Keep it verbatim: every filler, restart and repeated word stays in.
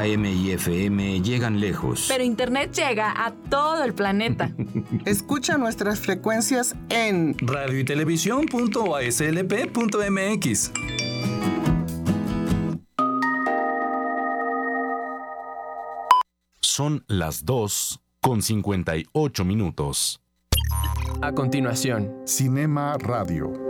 A M y F M llegan lejos. Pero Internet llega a todo el planeta. Escucha nuestras frecuencias en radio y televisión punto a s l p punto m x. Son las dos con cincuenta y ocho minutos. A continuación, Cinema Radio.